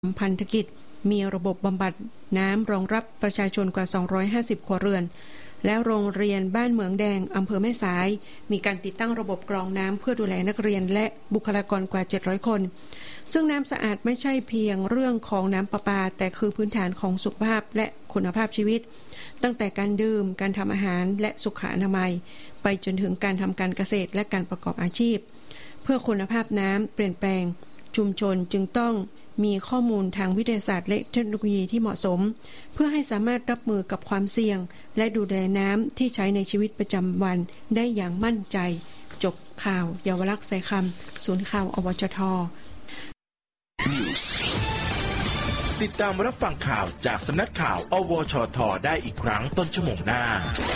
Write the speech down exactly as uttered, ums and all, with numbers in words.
พันธกิจมีระบบบำบัดน้ำรองรับประชาชนกว่าสองร้อยห้าสิบครัวเรือนและโรงเรียนบ้านเหมืองแดงอำเภอแม่สายมีการติดตั้งระบบกรองน้ำเพื่อดูแลนักเรียนและบุคลากรกว่าเจ็ดร้อยคนซึ่งน้ำสะอาดไม่ใช่เพียงเรื่องของน้ำประปาแต่คือพื้นฐานของสุขภาพและคุณภาพชีวิตตั้งแต่การดื่มการทำอาหารและสุขอนามัยไปจนถึงการทำการเกษตรและการประกอบอาชีพเพื่อคุณภาพน้ำเปลี่ยนแปลงชุมชนจึงต้องมีข้อมูลทางวิทยาศาสตร์และเทคโนโลยีที่เหมาะสมเพื่อให้สามารถรับมือกับความเสี่ยงและดูแลน้ำที่ใช้ในชีวิตประจำวันได้อย่างมั่นใจจบข่าวเยาวลักษณ์ใส่คำศูนย์ข่าวอวชท. ติดตามรับฟังข่าวจากสำนักข่าวอวชท.ได้อีกครั้งต้นชั่วโมงหน้า